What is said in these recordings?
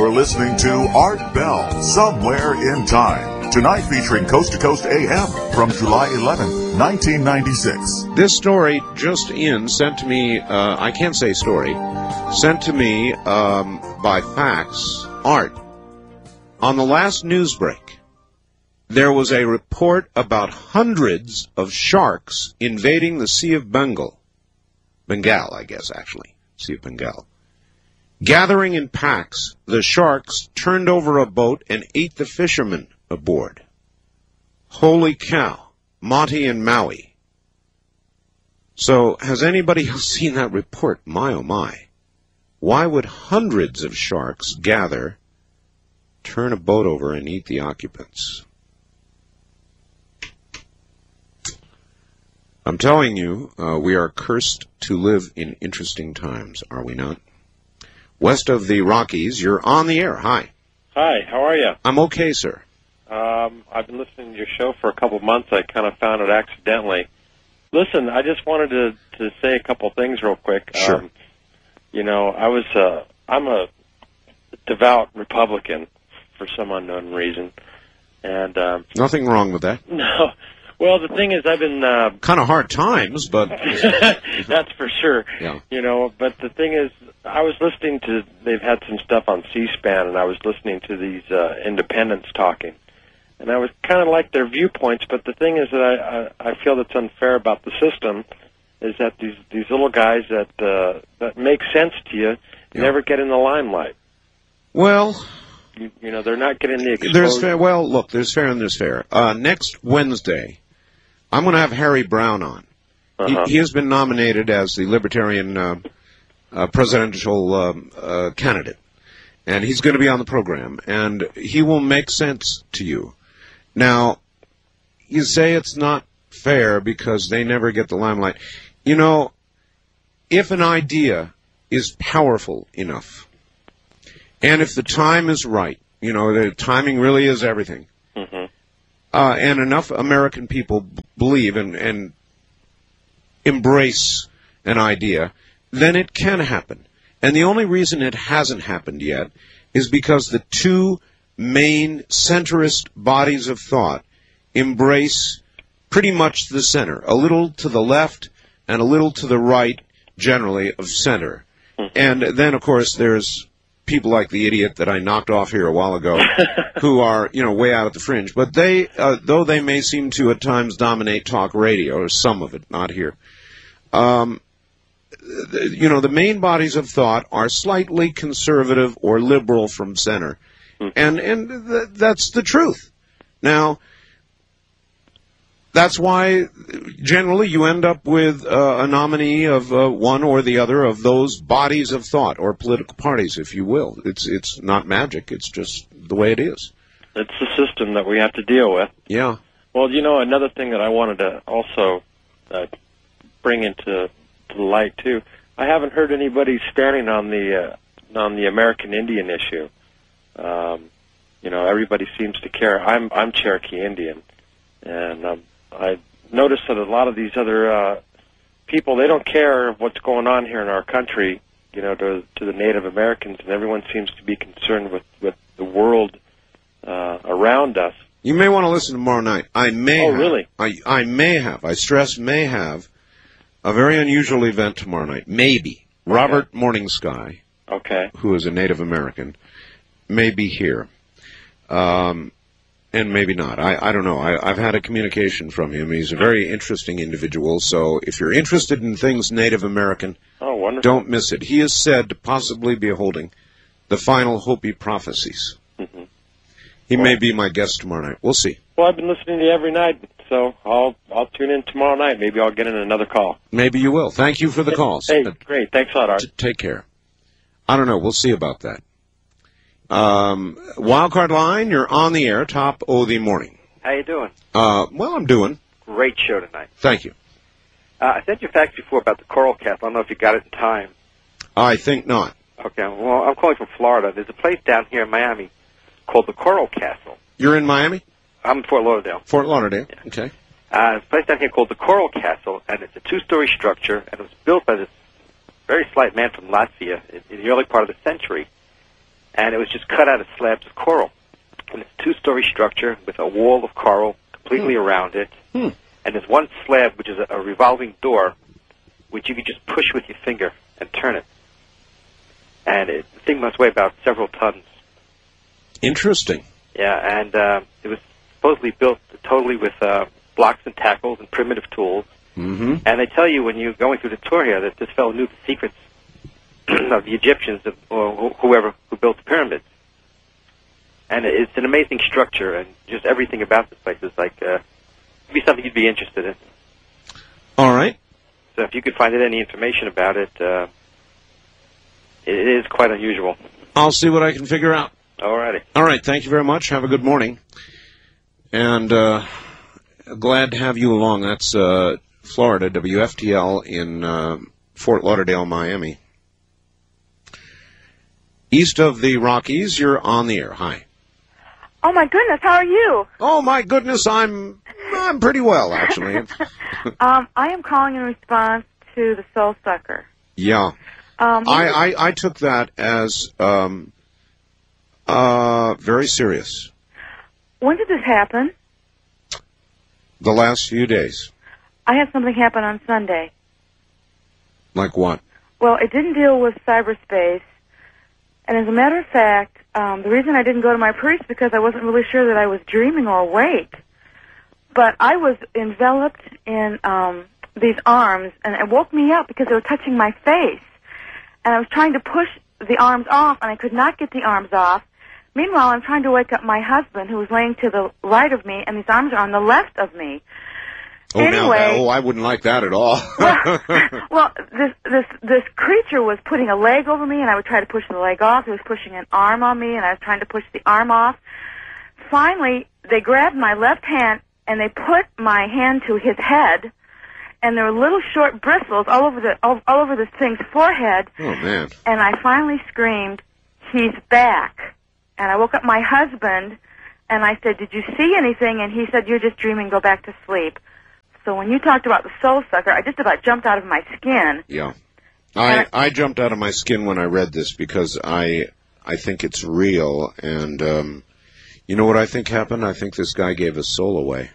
You're listening to Art Bell, Somewhere in Time. Tonight featuring Coast to Coast AM from July 11, 1996. This story just sent to me, I can't say story, sent to me by fax, Art. On the last news break, there was a report about hundreds of sharks invading the Sea of Bengal, I guess, actually, Sea of Bengal. Gathering in packs, the sharks turned over a boat and ate the fishermen aboard. Holy cow, Monty and Maui. So, has anybody else seen that report? My, oh my. Why would hundreds of sharks gather, turn a boat over, and eat the occupants? I'm telling you, we are cursed to live in interesting times, are we not? West of the Rockies, you're on the air. Hi. Hi, how are you? I'm okay, sir. I've been listening to your show for a couple of months. I kind of found it accidentally. Listen, I just wanted to say a couple things real quick. Sure. I'm a devout Republican for some unknown reason. And nothing wrong with that. No. Well, the thing is, I've been kind of hard times, but that's for sure. Yeah. But the thing is, I was listening to. They've had some stuff on C-SPAN, and I was listening to these independents talking, and I was kind of like their viewpoints. But the thing is that I feel that's unfair about the system is that these little guys that make sense to you never get in the limelight. Well. They're not getting the exposure. There's fair and there's fair. Next Wednesday, I'm going to have Harry Brown on. Uh-huh. He has been nominated as the Libertarian presidential candidate, and he's going to be on the program, and he will make sense to you. Now, you say it's not fair because they never get the limelight. If an idea is powerful enough, and if the time is right, the timing really is everything, mm-hmm. And enough American people believe and embrace an idea, then it can happen. And the only reason it hasn't happened yet is because the two main centrist bodies of thought embrace pretty much the center, a little to the left and a little to the right, generally, of center. Mm-hmm. And then, of course, there's people like the idiot that I knocked off here a while ago who are, way out at the fringe. But they, though they may seem to at times dominate talk radio, or some of it, not here, the main bodies of thought are slightly conservative or liberal from center. And that's the truth. Now, that's why generally you end up with a nominee of one or the other of those bodies of thought, or political parties, if you will. It's not magic. It's just the way it is. It's the system that we have to deal with. Yeah. Well, another thing that I wanted to also bring into the light, too, I haven't heard anybody standing on the American Indian issue. Everybody seems to care. I'm Cherokee Indian, and I noticed that a lot of these other people, they don't care what's going on here in our country, to the Native Americans, and everyone seems to be concerned with the world around us. You may want to listen tomorrow night. Really? I may have, I stress may have, a very unusual event tomorrow night. Maybe. Okay. Robert Morning Sky, who is a Native American, may be here. And maybe not. I don't know. I've had a communication from him. He's a very interesting individual. So if you're interested in things Native American, don't miss it. He is said to possibly be holding the final Hopi prophecies. Mm-hmm. He may be my guest tomorrow night. We'll see. Well, I've been listening to you every night, so I'll tune in tomorrow night. Maybe I'll get in another call. Maybe you will. Thank you for the calls. Hey, great. Thanks a lot, Art. Take care. I don't know. We'll see about that. Wildcard Line, you're on the air, top of the morning. How you doing? Well, I'm doing. Great show tonight. Thank you. I sent you a fax before about the Coral Castle. I don't know if you got it in time. I think not. Okay. Well, I'm calling from Florida. There's a place down here in Miami called the Coral Castle. You're in Miami? I'm in Fort Lauderdale. Fort Lauderdale. Yeah. Okay. There's a place down here called the Coral Castle, and it's a two-story structure, and it was built by this very slight man from Latvia in the early part of the century. and it was just cut out of slabs of coral. And it's a two-story structure with a wall of coral completely around it. And there's one slab, which is a revolving door, which you could just push with your finger and turn it. And the thing must weigh about several tons. Interesting. Yeah, and it was supposedly built totally with blocks and tackles and primitive tools. Mm-hmm. And they tell you when you're going through the tour here that this fellow knew the secrets of the Egyptians or whoever who built the pyramids. And it's an amazing structure, and just everything about this place is like, it'd be something you'd be interested in. All right. So if you could find out any information about it, it is quite unusual. I'll see what I can figure out. Alrighty. All right. Thank you very much. Have a good morning. And glad to have you along. That's Florida, WFTL in Fort Lauderdale, Miami. East of the Rockies, you're on the air. Hi. Oh, my goodness, how are you? Oh, my goodness, I'm pretty well, actually. I am calling in response to the Soul Sucker. Yeah. I took that as very serious. When did this happen? The last few days. I had something happen on Sunday. Like what? Well, it didn't deal with cyberspace. And as a matter of fact, the reason I didn't go to my priest is because I wasn't really sure that I was dreaming or awake. But I was enveloped in these arms, and it woke me up because they were touching my face. And I was trying to push the arms off, and I could not get the arms off. Meanwhile, I'm trying to wake up my husband, who was laying to the right of me, and these arms are on the left of me. Oh, anyway, I wouldn't like that at all. well, this creature was putting a leg over me, and I would try to push the leg off. He was pushing an arm on me, and I was trying to push the arm off. Finally, they grabbed my left hand, and they put my hand to his head, and there were little short bristles all over this thing's forehead. Oh, man. And I finally screamed, "He's back!" And I woke up my husband, and I said, "Did you see anything?" And he said, "You're just dreaming. Go back to sleep." So when you talked about the Soul Sucker, I just about jumped out of my skin. Yeah. I jumped out of my skin when I read this because I think it's real. And you know what I think happened? I think this guy gave his soul away.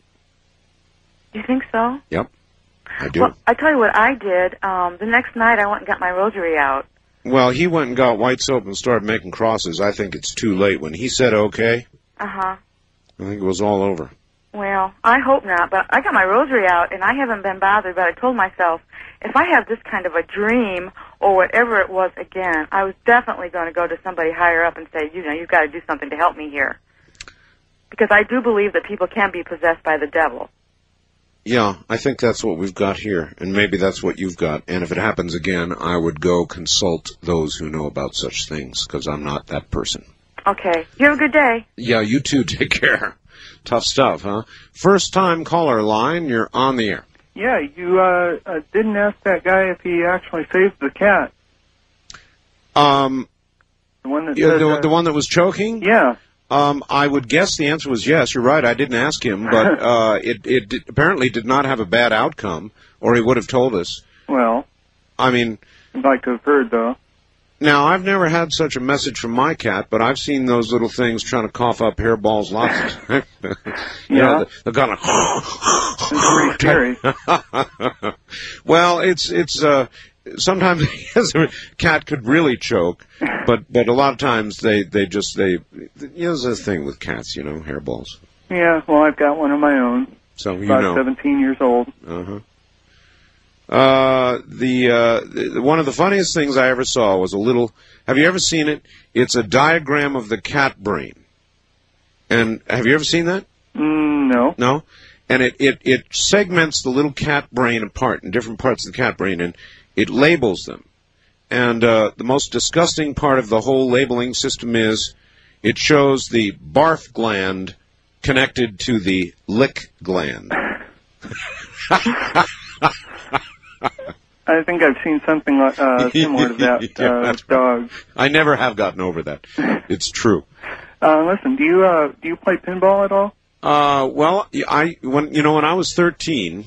You think so? Yep. I do. Well, I tell you what I did. The next night I went and got my rosary out. Well, he went and got white soap and started making crosses. I think it's too late. When he said okay, I think it was all over. Well, I hope not, but I got my rosary out, and I haven't been bothered, but I told myself, if I have this kind of a dream or whatever it was again, I was definitely going to go to somebody higher up and say, you've got to do something to help me here. Because I do believe that people can be possessed by the devil. Yeah, I think that's what we've got here, and maybe that's what you've got. And if it happens again, I would go consult those who know about such things, because I'm not that person. Okay. You have a good day. Yeah, you too. Take care. Tough stuff, huh? First-time caller line, you're on the air. Yeah, you didn't ask that guy if he actually saved the cat. The one that the one that was choking? Yeah. I would guess the answer was yes. You're right. I didn't ask him, but it apparently did not have a bad outcome, or he would have told us. Well, I mean, I'd like to have heard, though. Now, I've never had such a message from my cat, but I've seen those little things trying to cough up hairballs lots of times. Yeah. They're kind of... It's pretty scary. Well, it's sometimes a cat could really choke, but a lot of times they there's a thing with cats, hairballs. Yeah, well, I've got one of my own. So about 17 years old. Uh-huh. One of the funniest things I ever saw was a little... Have you ever seen it? It's a diagram of the cat brain. And have you ever seen that? No. No? And it segments the little cat brain apart in different parts of the cat brain, and it labels them. And the most disgusting part of the whole labeling system is it shows the barf gland connected to the lick gland. I think I've seen something similar to that with dogs. I never have gotten over that. It's true. Listen, do you play pinball at all? Well, when I was 13,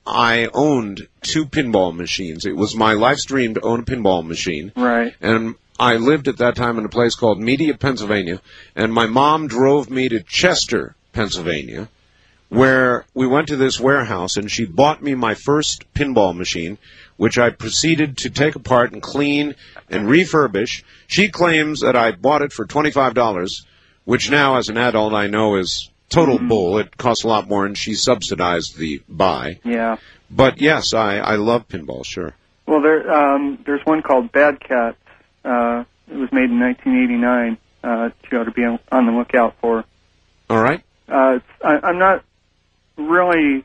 I owned 2 pinball machines. It was my life's dream to own a pinball machine. Right. And I lived at that time in a place called Media, Pennsylvania, and my mom drove me to Chester, Pennsylvania, where we went to this warehouse, and she bought me my first pinball machine, which I proceeded to take apart and clean and refurbish. She claims that I bought it for $25, which now, as an adult, I know is total bull. It costs a lot more, and she subsidized the buy. Yeah. But, yes, I love pinball, sure. Well, there's one called Bad Cat. It was made in 1989. You ought to be on the lookout for. All right. I'm not really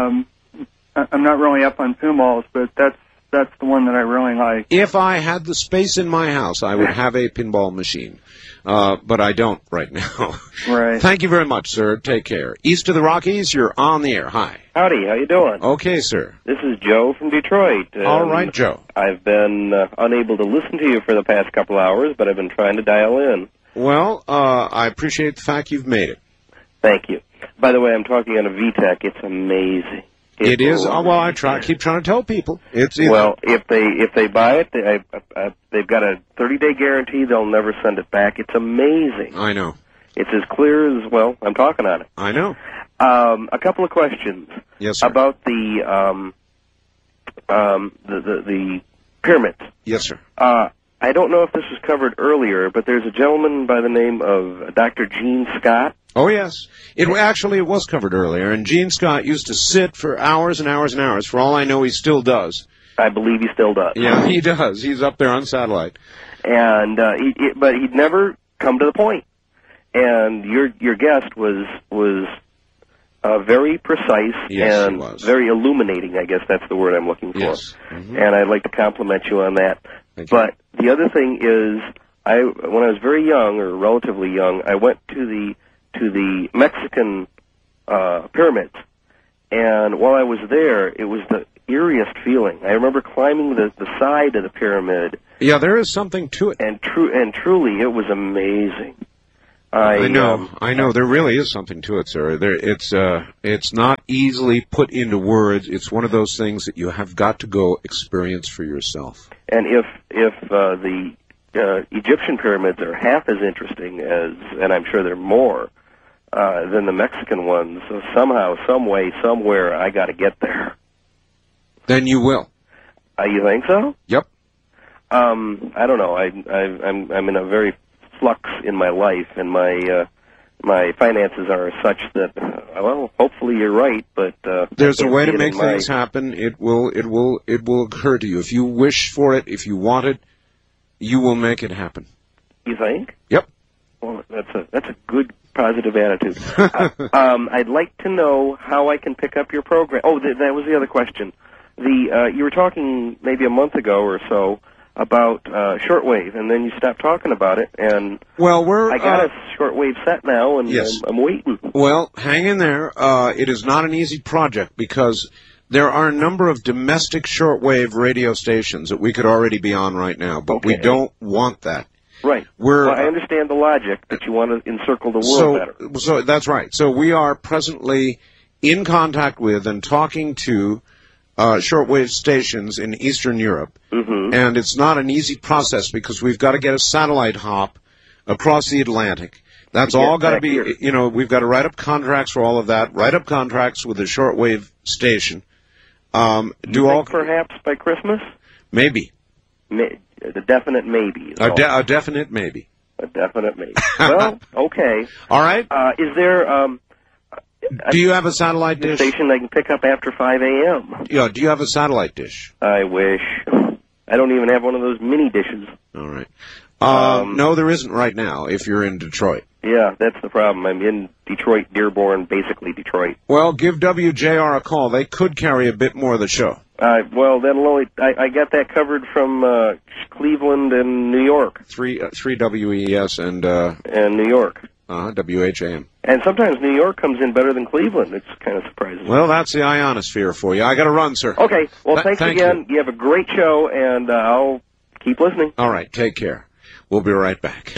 up on pinballs, but that's the one that I really like. If I had the space in my house, I would have a pinball machine. But I don't right now. Right. Thank you very much, sir. Take care. East of the Rockies, you're on the air. Hi. Howdy, how you doing? Okay, sir. This is Joe from Detroit. All right, Joe. I've been unable to listen to you for the past couple hours, but I've been trying to dial in. Well, I appreciate the fact you've made it. Thank you. By the way, I'm talking on a VTech. It's amazing. It is. Oh, well, I keep trying to tell people. Well, if they buy it, they've got a 30-day guarantee. They'll never send it back. It's amazing. I know. It's as clear as, well, I'm talking on it. I know. A couple of questions. Yes, sir. About the pyramids. Yes, sir. I don't know if this was covered earlier, but there's a gentleman by the name of Dr. Gene Scott. Oh, yes. It was covered earlier, and Gene Scott used to sit for hours and hours and hours. For all I know, he still does. I believe he still does. Yeah, he does. He's up there on satellite. And but he'd never come to the point. And your guest was very precise and very illuminating. I guess that's the word I'm looking for. Yes. Mm-hmm. And I'd like to compliment you on that. Thank you. But the other thing is, when I was very young, or relatively young, I went to the Mexican pyramids, and while I was there, it was the eeriest feeling. I remember climbing the side of the pyramid. Yeah, there is something to it. And truly, it was amazing. I know. There really is something to it, sir. It's not easily put into words. It's one of those things that you have got to go experience for yourself. And if the Egyptian pyramids are half as interesting as, and I'm sure they're more, than the Mexican ones, so somehow, some way, somewhere, I got to get there. Then you will. You think so? Yep. I don't know. I'm in a very flux in my life, and my finances are such that, well, hopefully you're right, but there's a way to make things happen. It will occur to you. If you wish for it, if you want it, you will make it happen. You think? Yep. Well, that's a good positive attitude. I'd like to know how I can pick up your program. Oh, that was the other question. You were talking maybe a month ago or so about shortwave, and then you stopped talking about it. And I got a shortwave set now, and yes. I'm waiting. Well, hang in there. It is not an easy project because there are a number of domestic shortwave radio stations that we could already be on right now, but we don't want that. Right. I understand the logic that you want to encircle the world better. So that's right. So we are presently in contact with and talking to shortwave stations in Eastern Europe, and it's not an easy process because we've got to get a satellite hop across the Atlantic. That's all got to be, we've got to write up contracts for all of that, write up contracts with a shortwave station. Perhaps by Christmas? Maybe. The definite maybe. A definite maybe. A definite maybe. Well, okay. All right. Is there... do you have a satellite dish? Station I can pick up after 5 a.m. Yeah, do you have a satellite dish? I wish. I don't even have one of those mini dishes. All right. No, there isn't right now if you're in Detroit. Yeah, that's the problem. I'm in Detroit, Dearborn, basically Detroit. Well, give WJR a call. They could carry a bit more of the show. Well, that'll only... I got that covered from Cleveland and New York. 3 WES and New York. WHAM. And sometimes New York comes in better than Cleveland. It's kind of surprising. Well, that's the ionosphere for you. I got to run, sir. Okay. Well, thanks again. You have a great show, and I'll keep listening. All right. Take care. We'll be right back.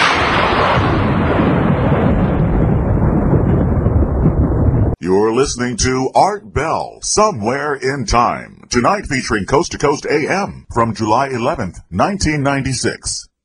You're listening to Art Bell, Somewhere in Time. Tonight featuring Coast to Coast AM from July 11th, 1996.